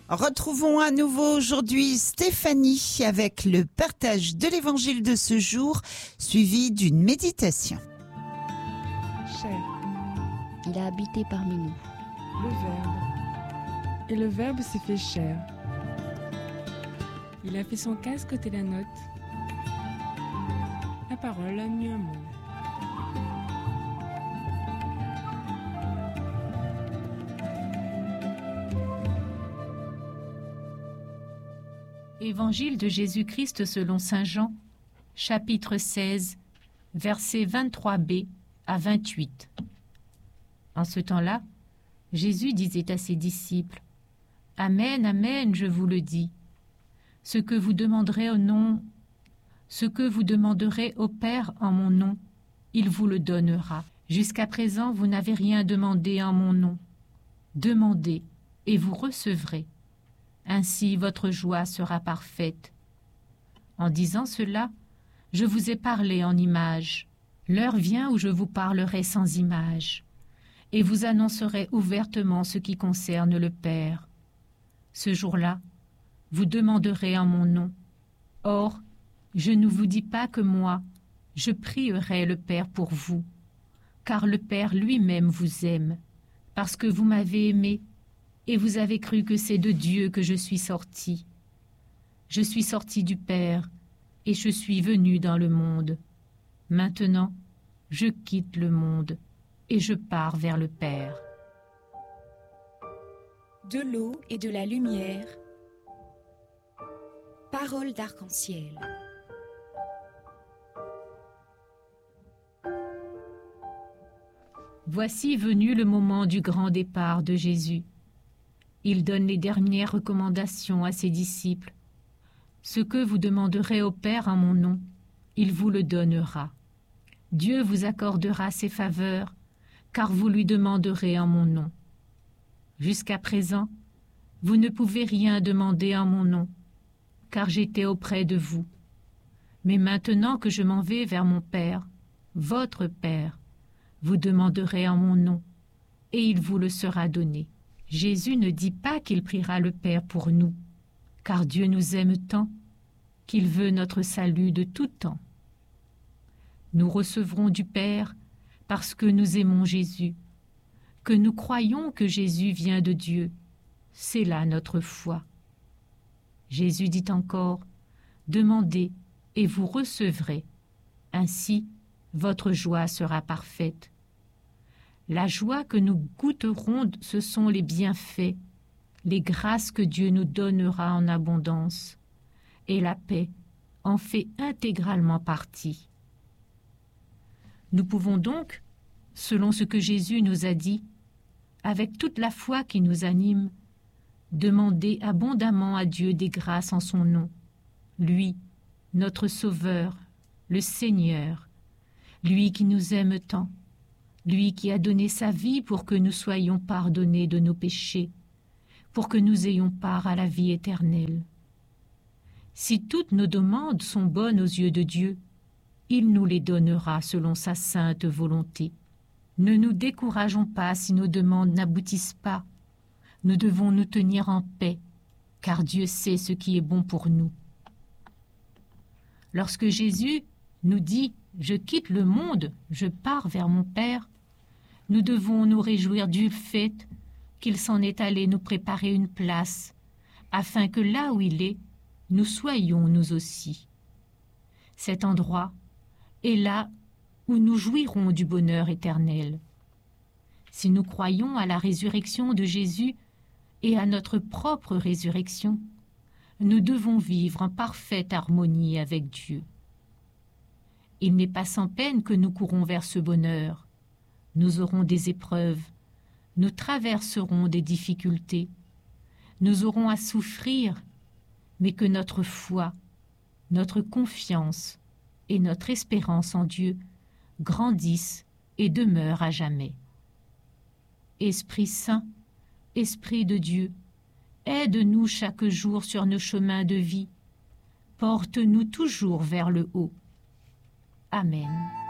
Retrouvons à nouveau aujourd'hui Stéphanie avec le partage de l'évangile de ce jour, suivi d'une méditation. Chair. Il a habité parmi nous. Le Verbe. Et le Verbe s'est fait chair. Il a fait son casque côté la note. La parole a mis un mot. Évangile de Jésus-Christ selon saint Jean, chapitre 16, versets 23b à 28. En ce temps-là, Jésus disait à ses disciples : « Amen, amen, je vous le dis. Ce que vous demanderez au Père en mon nom, il vous le donnera. Jusqu'à présent, vous n'avez rien demandé en mon nom. Demandez et vous recevrez. Ainsi votre joie sera parfaite. » En disant cela, je vous ai parlé en images. L'heure vient où je vous parlerai sans image, et vous annoncerai ouvertement ce qui concerne le Père. Ce jour-là, vous demanderez en mon nom. Or, je ne vous dis pas que moi, je prierai le Père pour vous, car le Père lui-même vous aime, parce que vous m'avez aimé, et vous avez cru que c'est de Dieu que je suis sorti. Je suis sorti du Père, et je suis venu dans le monde. Maintenant, je quitte le monde, et je pars vers le Père. De l'eau et de la lumière. Parole d'arc-en-ciel. Voici venu le moment du grand départ de Jésus. Il donne les dernières recommandations à ses disciples. Ce que vous demanderez au Père en mon nom, il vous le donnera. Dieu vous accordera ses faveurs, car vous lui demanderez en mon nom. Jusqu'à présent, vous ne pouvez rien demander en mon nom, car j'étais auprès de vous. Mais maintenant que je m'en vais vers mon Père, votre Père, vous demanderez en mon nom, et il vous le sera donné. Jésus ne dit pas qu'il priera le Père pour nous, car Dieu nous aime tant qu'il veut notre salut de tout temps. Nous recevrons du Père parce que nous aimons Jésus, que nous croyons que Jésus vient de Dieu. C'est là notre foi. Jésus dit encore : « Demandez et vous recevrez. Ainsi, votre joie sera parfaite. » La joie que nous goûterons, ce sont les bienfaits, les grâces que Dieu nous donnera en abondance, et la paix en fait intégralement partie. Nous pouvons donc, selon ce que Jésus nous a dit, avec toute la foi qui nous anime, demander abondamment à Dieu des grâces en son nom, lui, notre Sauveur, le Seigneur, lui qui nous aime tant, lui qui a donné sa vie pour que nous soyons pardonnés de nos péchés, pour que nous ayons part à la vie éternelle. Si toutes nos demandes sont bonnes aux yeux de Dieu, il nous les donnera selon sa sainte volonté. Ne nous décourageons pas si nos demandes n'aboutissent pas. Nous devons nous tenir en paix, car Dieu sait ce qui est bon pour nous. Lorsque Jésus nous dit « Je quitte le monde, je pars vers mon Père », nous devons nous réjouir du fait qu'il s'en est allé nous préparer une place, afin que là où il est, nous soyons nous aussi. Cet endroit est là où nous jouirons du bonheur éternel. Si nous croyons à la résurrection de Jésus et à notre propre résurrection, nous devons vivre en parfaite harmonie avec Dieu. Il n'est pas sans peine que nous courons vers ce bonheur. Nous aurons des épreuves, nous traverserons des difficultés, nous aurons à souffrir, mais que notre foi, notre confiance et notre espérance en Dieu grandissent et demeurent à jamais. Esprit Saint, Esprit de Dieu, aide-nous chaque jour sur nos chemins de vie, porte-nous toujours vers le haut. Amen.